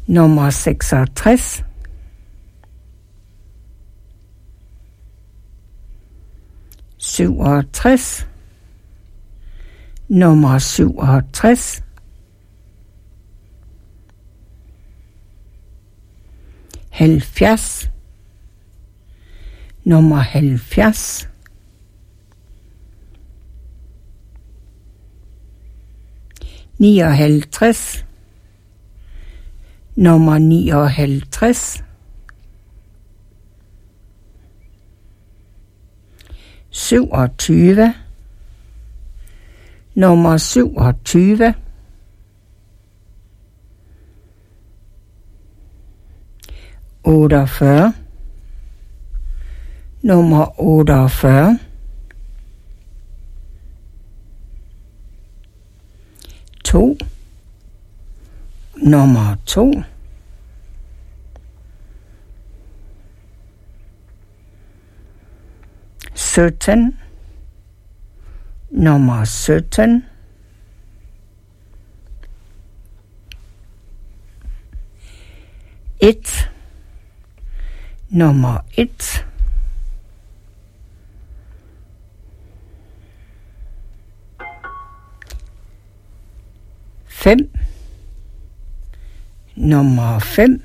nummer 66, syvogtres, nummer 67, 70, nummer 70, 59, nummer 59, 27, nummer 27, 48, nummer 48, 2, nummer 2, 17, nummer 17, 1, nummer 1, 5, nummer 5,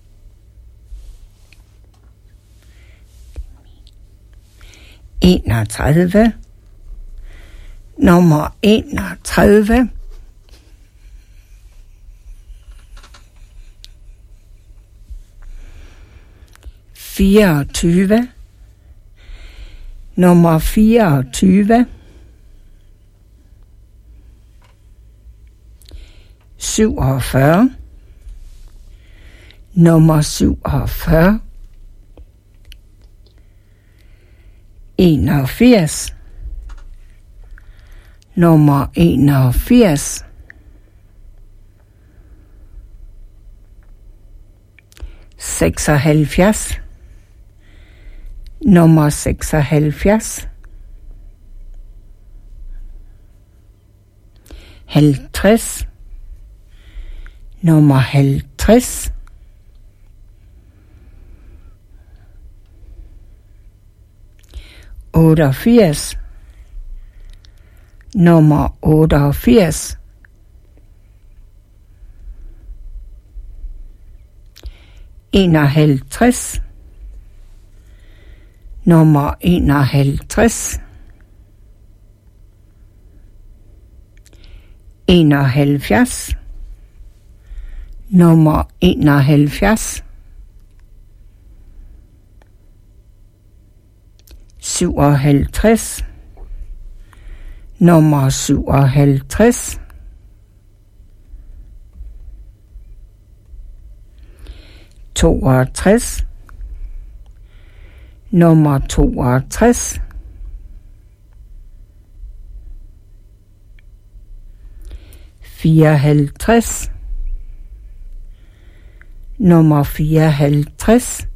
31, nummer 31, 24, nummer 24, 47, nummer 47, 81, nummer 81, 76, nummer 76, 50, nummer 50, 88, nummer 88, 51, nummer 51, 71, nummer 71, 57, nummer 57, 62, nummer 62, 54, nummer 54,